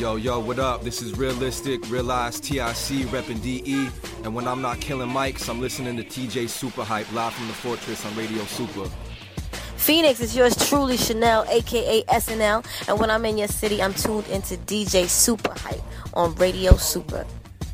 Yo, what up? This is Realistic, Realized TIC, reppin' DE. And when I'm not killing mics, I'm listening to TJ Super Hype, live from the Fortress on Radio Super. Phoenix, is yours truly, Chanel, a.k.a. SNL. And when I'm in your city, I'm tuned into DJ Super Hype on Radio Super.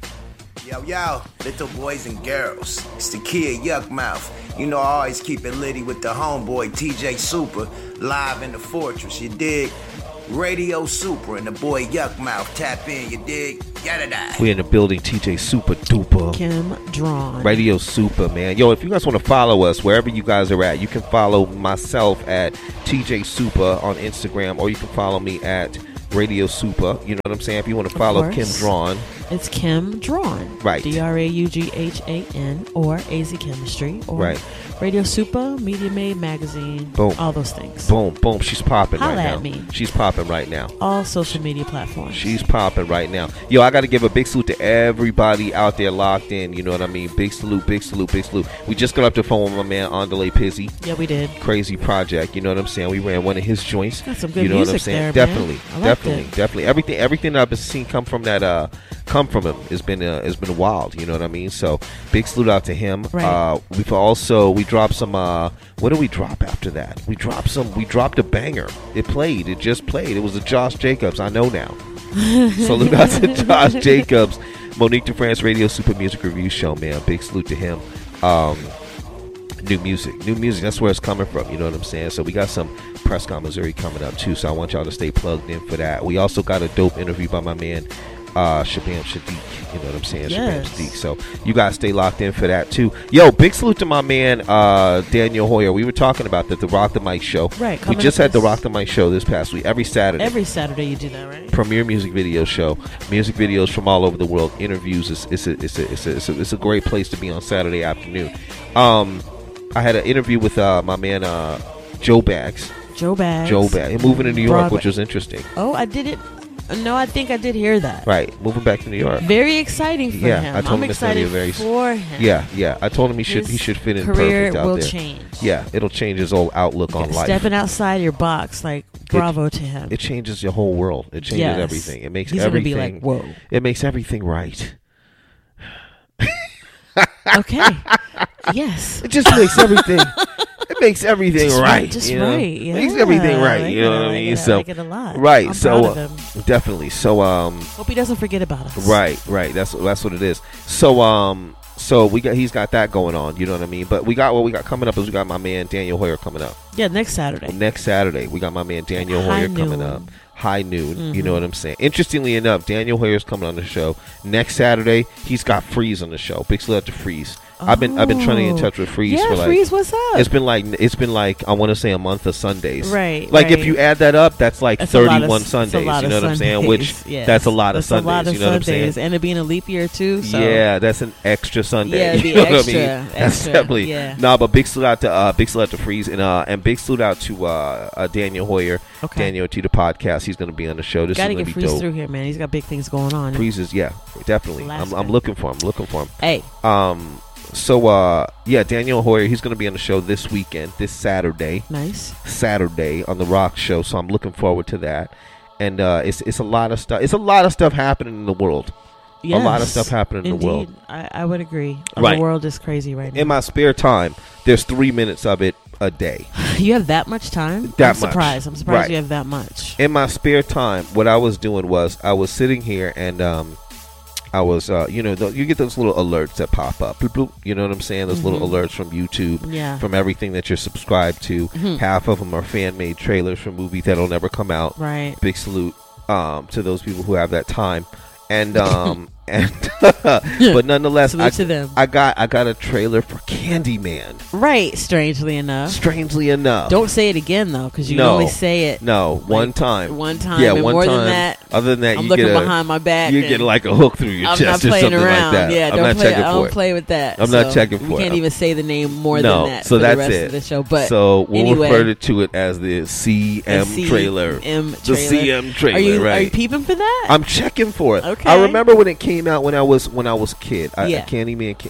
Yo, little boys and girls, it's the kid Yuck Mouth. You know I always keep it litty with the homeboy TJ Super, live in the Fortress, you dig? Radio Super and the boy Yuck Mouth, tap in, you dig? Yada-da. We in the building, TJ Super Duper. Kim Drawn. Radio Super, man. Yo, if you guys want to follow us, wherever you guys are at, you can follow myself at TJ Super on Instagram, or you can follow me at Radio Super. You know what I'm saying? If you want to follow Kim Drawn, it's Kim Drawn. Right. DRAUGHAN or AZ Chemistry or right. Radio Super, Media Made Magazine. Boom. All those things. Boom. She's popping right now. Holla at me. She's popping right now. All social media platforms. She's popping right now. Yo, I got to give a big salute to everybody out there locked in. You know what I mean? Big salute. We just got off the phone with my man, Andale Pizzi. Yeah, we did. Crazy project. You know what I'm saying? We ran one of his joints. Got some good you know music what I'm saying? there, Definitely. Everything that I've been seeing come from that come from him has been wild. You know what I mean? So big salute out to him. Right. We dropped some what did we drop after that? We dropped a banger. It just played. It was a Josh Jacobs. I know now. Salute out to Josh Jacobs. Monique DeFrance Radio Super Music Review Show, man. Big salute to him. New music, that's where it's coming from, you know what I'm saying? So we got some Prescott, Missouri coming up too, so I want y'all to stay plugged in for that. We also got a dope interview by my man Shabam Sadiq, you know what I'm saying? Yes. Shabam Sadiq. So you guys stay locked in for that too. Yo, big salute to my man Daniel Hoyer. We were talking about the Rock the Mic show. Right. We just had the Rock the Mic show this past week. Every Saturday you do that, right? Premier music video show. Music videos from all over the world. Interviews. It's a great place to be on Saturday afternoon. I had an interview with my man Joe Bags. He's moving to New York, Broadway. which was interesting. Oh, I did it. No, I think I did hear that. Right, moving back to New York. Very exciting for him. I told I'm him it's gonna be excited for him. Yeah. I told him he should fit in career perfect out will there. change. Yeah, it'll change his whole outlook on life. Stepping outside your box, like bravo to him. It changes your whole world. It changes everything. It makes He's everything. Gonna be like, whoa. It makes everything right. Okay. Yes. It just makes everything. It makes everything right. Just you know? right. Yeah. Makes everything right. You know what I mean? I like it a lot. Right. I'm so proud of him. definitely. So hope he doesn't forget about us. Right. That's what it is. So he's got that going on. You know what I mean? But what we got coming up is we got my man Daniel Hoyer coming up. Yeah, next Saturday We got my man Daniel Hoyer coming up. High noon. Mm-hmm. You know what I'm saying? Interestingly enough, Daniel Hoyer's coming on the show next Saturday. He's got Freeze on the show. Big salute to Freeze. I've been trying to get in touch with Freeze for like Freeze, what's up? It's been like I want to say a month of Sundays. Right. Like if you add that up, that's like 31 Sundays. You know what I'm saying? Which that's a lot of Sundays. You know what I'm saying? And it being a leap year too. So. Yeah, that's an extra Sunday. Yeah, you know extra, what I mean? That's definitely. Yeah. Nah, but big salute out to Freeze and big salute out to Daniel Hoyer. Okay. Daniel T the podcast. He's going to be on the show. This is going to be Freeze dope. Through here, man. He's got big things going on. Freeze is definitely. I'm looking for him. Hey. So Daniel Hoyer, he's going to be on the show this weekend, this Saturday. Nice. Saturday on the Rock Show. So I'm looking forward to that. And it's a lot of stuff. It's a lot of stuff happening in the world. Yes, a lot of stuff happening in the world. I would agree. Right. The world is crazy right now. In my spare time, there's 3 minutes of it a day. You have that much time? I'm surprised right. You have that much. In my spare time, what I was doing was I was sitting here and I was, you get those little alerts that pop up. Bloop, bloop, you know what I'm saying? Those little alerts from YouTube, from everything that you're subscribed to. Half of them are fan-made trailers from movies that'll never come out. Right. Big salute to those people who have that time. And but nonetheless, I got a trailer for Candyman. Right, strangely enough. Don't say it again though, because you only say it. No, one time. Yeah, and one more time. Than that. Other than that, I'm you looking get behind my back. You get like a hook through your chest or something around. like that. Yeah, I'm not checking for it. I don't play with that. I'm not checking for it. We can't even say the name more than that. So for that's the rest it. Of the show, but so we'll anyway, refer to it as the CM trailer. The CM trailer. Are you peeping for that? I'm checking for it. Okay. I remember when it came out when I was a kid. Candyman.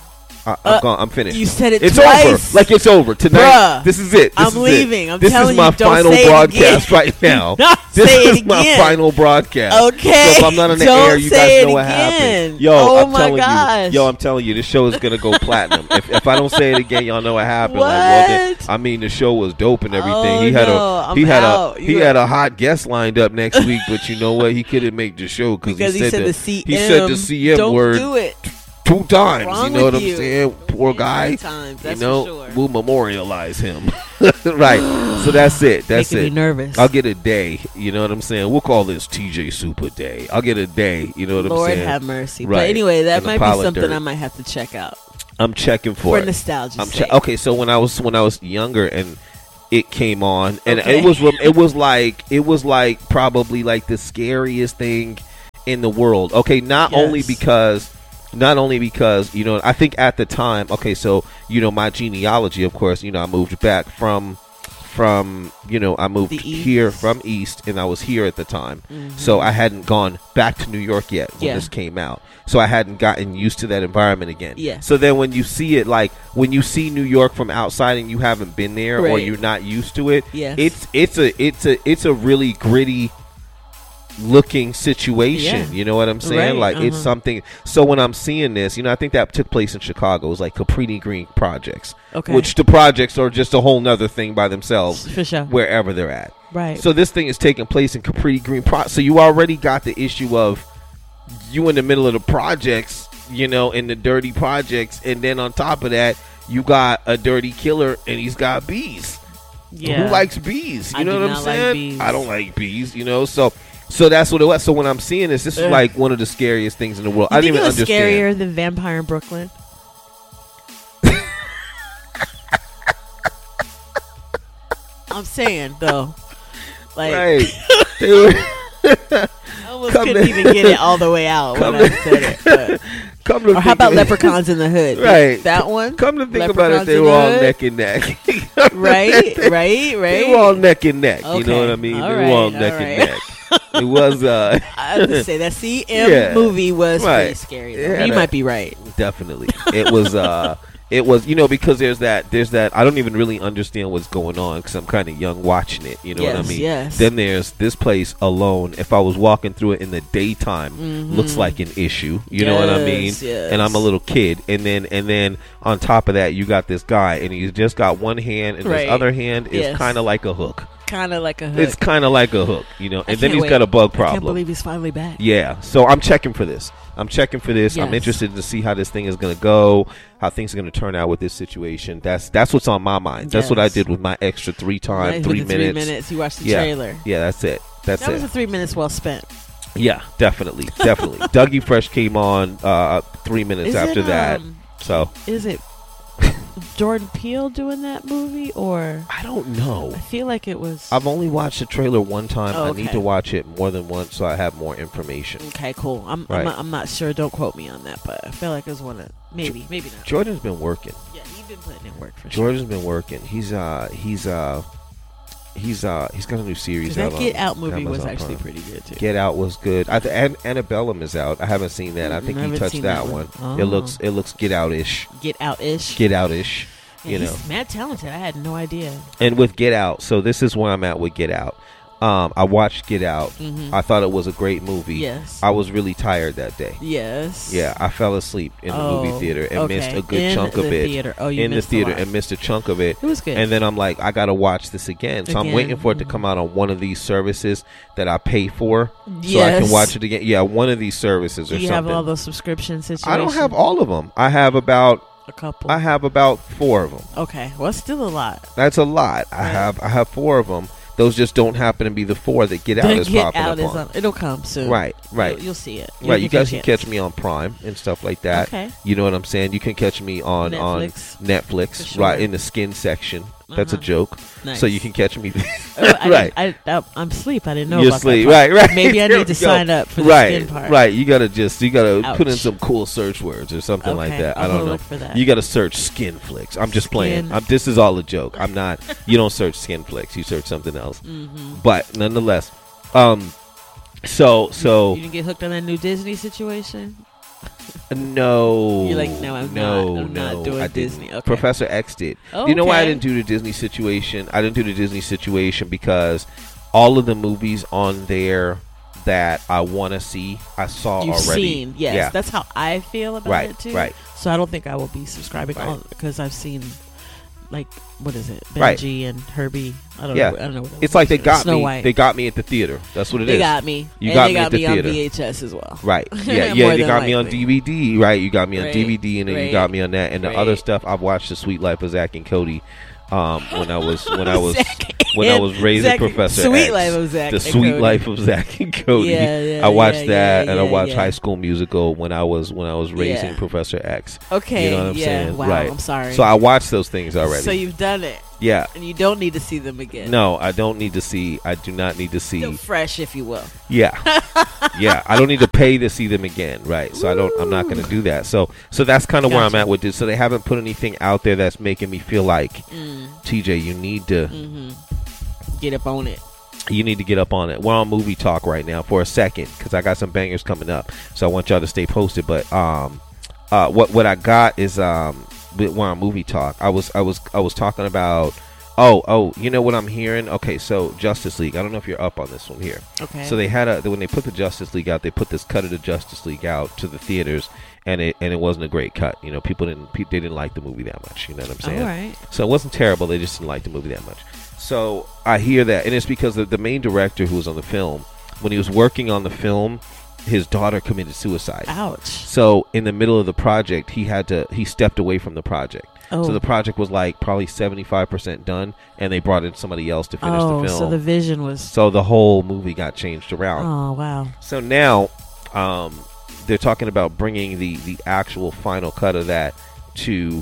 I'm finished. You said it it's twice. over. Like it's over tonight. Bruh, this is it. I'm leaving. I'm this telling is my you, don't final say it broadcast again. right now. Say it This is my again. final broadcast. Okay. So if I'm not on the Don't air, you say guys it know what again. happened. Yo, Oh I'm my telling gosh. you. Yo, I'm telling you, this show is gonna go platinum. If I don't say it again, y'all know what happened. Like, well, then, What? I mean, the show was dope and everything. Oh, he had no, a I'm he had out. a he had a hot guest lined up next week, but you know what? He couldn't make the show Because he said the CM. He said the CM don't word do it. 2 times. Wrong You know what with I'm you. saying? Poor guy. 3 times, that's you know, for sure. we'll memorialize him. Right. So that's it. That's Making it. me nervous. I'll get a day. You know what I'm saying? We'll call this TJ Super Day. I'll get a day. You know what Lord I'm saying? have mercy. Right. But anyway, that And the might be pile of something dirt. I might have to check out I'm checking for for it. nostalgia's sake. Okay, so when I was younger and it came on, and Okay. it was like probably like the scariest thing in the world. Okay, not Yes. only because you know, I think at the time, okay, so you know my genealogy, of course, you know, I moved back from you know, I moved The East. here from East, and I was here at the time, Mm-hmm. so I hadn't gone back to New York yet when Yeah. this came out, so I hadn't gotten used to that environment again. Yeah. So then when you see it, like when you see New York from outside and you haven't been there or Right. you're not used to it, Yes. it's a really gritty looking situation. Yeah. You know what I'm saying? Right, Like it's something. So when I'm seeing this, you know, I think that took place in Chicago. It was like Capri Green projects, Okay. which the projects are just a whole nother thing by themselves, For sure. wherever they're at. Right. So this thing is taking place in Capri Green so you already got the issue of you in the middle of the projects, you know, in the dirty projects, and then on top of that, you got a dirty killer and he's got bees. Yeah. Who likes bees? You I know do what I'm not like saying? bees. I don't like bees, you know. So that's what it was. So when I'm seeing this is Ugh. like one of the scariest things in the world. You I think didn't even it was understand. scarier than Vampire in Brooklyn? I'm saying though, like Right. They were- I almost Come couldn't to- even get it all the way out when I said it. But. come to Or how think about of it- Leprechauns in the Hood? Right. That one? Come to think about it, Leprechauns they in were the all Hood? neck and neck. Right. They were all neck and neck. You Okay. know what I mean? All They were all right, neck all and right. neck. It was I have to say that CM Yeah. movie was Right. pretty scary. Though. Yeah, You that- might be right. definitely. It was, you know, because there's that I don't even really understand what's going on because I'm kind of young watching it, you know what I Yes, mean? yes. Then there's this place alone. If I was walking through it in the daytime, looks like an issue, you know what I mean? Yes, yes. And I'm a little kid, and then on top of that, you got this guy, and he's just got one hand, and Right. his other hand is Yes. kind of like a hook. Kind of like a hook. It's kind of like a hook, you know. I And then can't he's wait. got a bug I can't problem. believe he's finally back. Yeah, so I'm checking for this. I'm Yes. interested to see how this thing is going to go, how things are going to turn out with this situation. That's what's on my mind. That's what I Yes. did with my extra 3 time, Right, 3 with the minutes. 3 minutes. You watched the Yeah, trailer. yeah, that's it. That's That it. was a 3 minutes well spent. Yeah, definitely. Dougie Fresh came on 3 minutes Is after it, that. So Is it Jordan Peele doing that movie, or I don't know. I feel like it was? I've only watched the trailer one time. Oh, I need okay. to watch it more than once so I have more information. Okay, cool. Right. I'm not sure. Don't quote me on that, but I feel like it was one of maybe not. Jordan's been working. Yeah, he's been putting in work for Jordan's been working. He's got a new series sure. out. That Get on Out movie was Amazon actually Prime. pretty good too. Get Out was good. Antebellum is out. I haven't seen that. I think I he haven't touched seen that that one. one. It Oh. looks Get Out-ish. Get Out-ish. Get Out-ish. Yeah, You know. he's mad talented. I had no idea. And with Get Out, so this is where I'm at with Get Out. I watched Get Out. I thought it was a great movie. Mm-hmm. Yes. I was really tired that day. Yes. Yeah, I fell asleep in the movie Oh, theater and okay. missed a good In chunk of the it. theater. Oh, you in the missed a theater lot. and missed a chunk of it. It was good. And then I'm like, I gotta watch this again. So I'm Again. waiting for it to come out on one of these services that I pay for, so I Yes. can watch it again. Yeah, one of these services Do or you something. have all those subscription situations? I don't have all of them. I have about a couple. 4 of them. Okay, well, it's still a lot. That's a lot. I have 4 of them. Those just don't happen to be the 4 that Get Out The is Get popping Out up is on. on. It'll come soon. Right. You'll see it. Right, you guys can chance. catch me on Prime and stuff like that. Okay. You know what I'm saying? You can catch me on Netflix. Netflix, For sure. right in the skin section. That's a joke. Nice. So you can catch me. Oh, Right. I'm asleep. I didn't know You're about asleep. that. Right. Maybe I There need to we go. sign up for the right, skin part. Right. You gotta put in Ouch. some cool search words or something like Okay, that. I I'll don't go know. look for that. You gotta search skin flicks. I'm just playing. Skin. This is all a joke. I'm not. You don't search skin flicks. You search something else. Mm-hmm. But nonetheless, so You didn't get hooked on that new Disney situation? No. You're like, no, I'm not doing I Disney. didn't. Okay. Professor X did. Oh, You know why I okay. didn't do the Disney situation? I didn't do the Disney situation because all of the movies on there that I want to see, I saw You've already. seen, yes. Yeah. That's how I feel about Right, it too. right. So I don't think I will be subscribing Right. because I've seen, like, what is it, Right. Benji and Herbie. I don't Yeah. know. I don't know. What It's like they got Snow me. White. They got me at the theater. That's what it is. They got me. You and got they me got at the me on theater. VHS as well. Right. Yeah. More You than got me on likely. DVD. Right. You got me on Right. DVD, and then you Right. got me on that. And the Right. other stuff, I've watched The Sweet Life of Zach and Cody. When I was Zach raising Zach- Professor Sweet X. Life of Zach The and Sweet Cody. Life of Zach and Cody. Yeah, I watched yeah, that, yeah, and I yeah, watched yeah. High School Musical when I was raising Yeah. Professor X. Okay. You know what I'm yeah. saying? Wow. Right. I'm sorry. So I watched those things already. So you've done it, yeah. and you don't need to see them again. No, I don't need to see. I do not need to see. Still fresh, if you will. Yeah, yeah. I don't need to pay to see them again, right? So I'm not going to do that. So that's kind of where I'm Gotcha. at with this. So they haven't put anything out there that's making me feel like, TJ, you need to, Get up on it. you need to get up on it. We're on movie talk right now for a second because I got some bangers coming up. So I want y'all to stay posted. But what I got is we're on movie talk. I was talking about. Oh, you know what I'm hearing? Okay, so Justice League. I don't know if you're up on this one here. Okay. So they had when they put the Justice League out, they put this cut of the Justice League out to the theaters, and it wasn't a great cut. You know, they didn't like the movie that much. You know what I'm saying? All right. So it wasn't terrible. They just didn't like the movie that much. So I hear that, and it's because the main director who was on the film, when he was working on the film, his daughter committed suicide. Ouch. So in the middle of the project, he stepped away from the project. Oh. So the project was like probably 75% done, and they brought in somebody else to finish the film. So the vision was. So the whole movie got changed around. Oh wow. So now they're talking about bringing the actual final cut of that to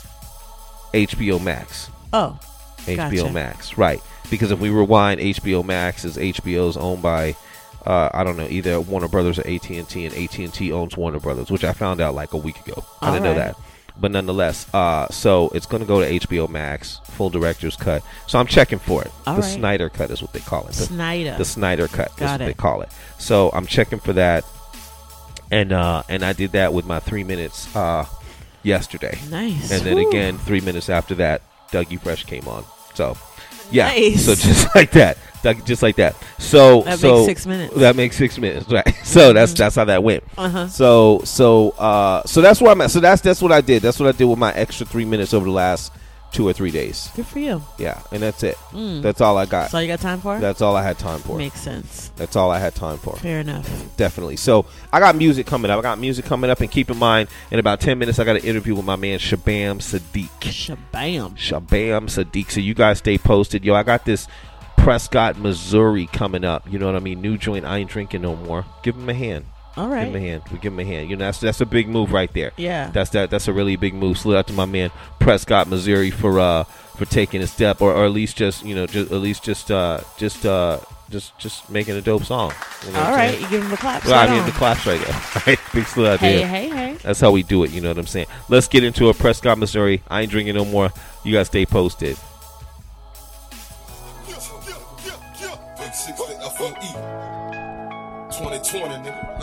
HBO Max. Oh. HBO Gotcha. Max, right? Because if we rewind, HBO Max is HBO's owned by I don't know, either Warner Brothers or AT&T, and AT&T owns Warner Brothers, which I found out like a week ago. I didn't know that. But nonetheless, so it's going to go to HBO Max, full director's cut. So I'm checking for it. All the right. Snyder cut is what they call it. Snyder. The Snyder cut is Got what it. they call it. So I'm checking for that. And I did that with my 3 minutes yesterday. Nice. And then Woo. again, 3 minutes after that, Dougie Fresh came on. So, yeah. Nice. So just like that. Just like that. So That so makes 6 minutes. That makes 6 minutes, right? So that's how that went. Uh-huh. So that's where I'm at. So that's what I did. That's what I did with my extra 3 minutes over the last 2 or 3 days. Good for you. Yeah, and that's it. That's all I got. That's all you got time for? That's all I had time for. Makes sense. That's all I had time for. Fair enough. Definitely. So I got music coming up. And keep in mind, in about 10 minutes, I got an interview with my man Shabam Sadiq. Shabam. Shabam Sadiq. So you guys stay posted. Yo, I got this Prescott, Missouri coming up. You know what I mean? New joint. I ain't drinking no more. Give him a hand. All right. Give him a hand. We give him a hand. You know, that's a big move right there. Yeah. That's a really big move. Salute out to my man Prescott, Missouri for taking a step, or at least just making a dope song. You know what All I'm right. saying? You give him the claps. Well, I Right mean on. the claps right there. Right? Big salute out Hey, there. hey, hey. That's how we do it. You know what I'm saying? Let's get into it. Prescott, Missouri. I ain't drinking no more. You guys stay posted. Big 6 FOE. 2020, nigga.